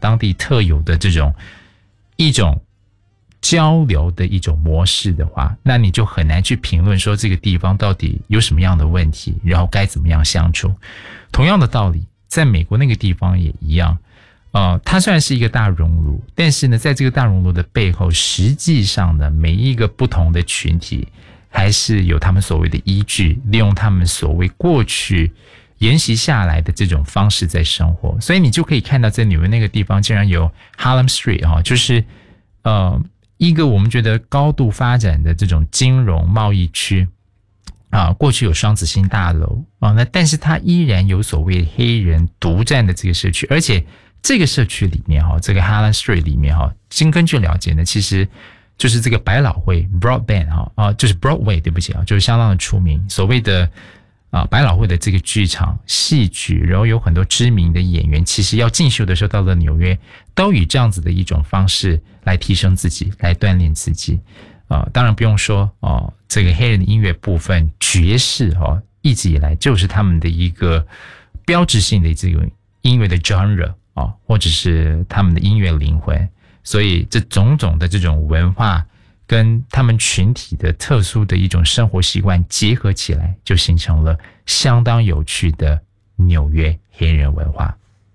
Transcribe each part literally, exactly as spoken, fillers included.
当地特有的这种一种交流的一种模式的话，那你就很难去评论说这个地方到底有什么样的问题，然后该怎么样相处。同样的道理，在美国那个地方也一样，呃，它虽然是一个大熔炉，但是呢，在这个大熔炉的背后，实际上呢，每一个不同的群体还是有他们所谓的依据，利用他们所谓过去沿袭下来的这种方式在生活。所以你就可以看到在纽约那个地方竟然有 Harlem Street 哈、哦，就是呃一个我们觉得高度发展的这种金融贸易区啊，过去有双子星大楼啊，那但是它依然有所谓黑人独占的这个社区，而且这个社区里面哈，这个 Harlem Street 里面哈，经根据了解呢，其实就是这个百老汇 Broadband 哈啊，就是 Broadway 对不起啊，就是相当的出名，所谓的啊，百老汇的这个剧场戏剧，然后有很多知名的演员，其实要进修的时候到了纽约，都以这样子的一种方式来提升自己，来锻炼自己。啊、呃，当然不用说哦、呃，这个黑人的音乐部分，爵士哦，一直以来就是他们的一个标志性的这个音乐的 genre 啊、哦，或者是他们的音乐灵魂。所以这种种的这种文化跟他们群体的特殊的一种生活习惯结合起来，就形成了相当有趣的纽约黑人文化。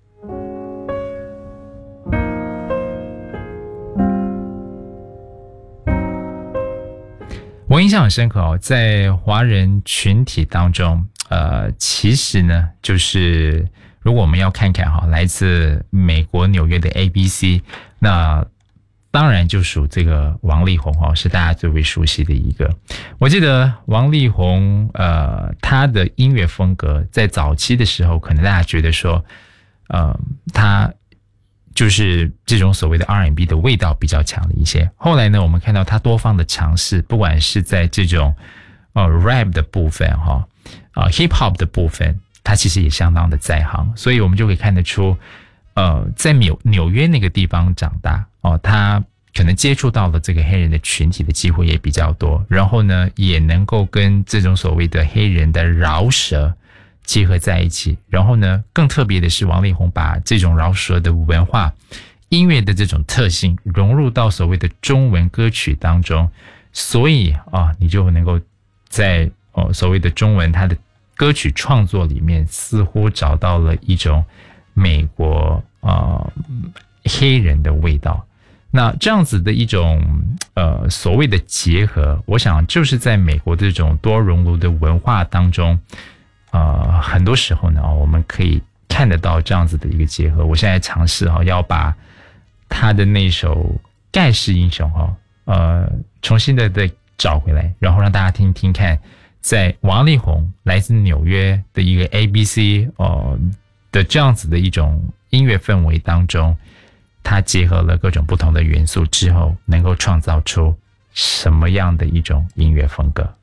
我印象很深刻哦，在华人群体当中，呃，其实呢，就是如果我们要看看哈，来自美国纽约的 A B C， 那当然就属这个王力宏哦，是大家最为熟悉的一个。我记得王力宏，呃，他的音乐风格在早期的时候，可能大家觉得说，呃，他就是这种所谓的 R and B 的味道比较强的一些。后来呢，我们看到他多方的尝试，不管是在这种呃 rap 的部分哈，啊、呃、hip hop 的部分，他其实也相当的在行，所以我们就可以看得出，呃，在纽纽约那个地方长大哦，他可能接触到了这个黑人的群体的机会也比较多，然后呢，也能够跟这种所谓的黑人的饶舌结合在一起，然后呢，更特别的是王力宏把这种饶舌的文化、音乐的这种特性融入到所谓的中文歌曲当中，所以啊，你就能够在哦所谓的中文它的歌曲创作里面，似乎找到了一种美国啊、呃、黑人的味道。那这样子的一种呃所谓的结合，我想就是在美国这种多熔炉的文化当中。呃，很多时候呢，我们可以看得到这样子的一个结合。我现在尝试哈，要把他的那首《盖世英雄》哈，呃，重新的再找回来，然后让大家听听看，在王力宏来自纽约的一个 A B C 呃的这样子的一种音乐氛围当中，他结合了各种不同的元素之后，能够创造出什么样的一种音乐风格。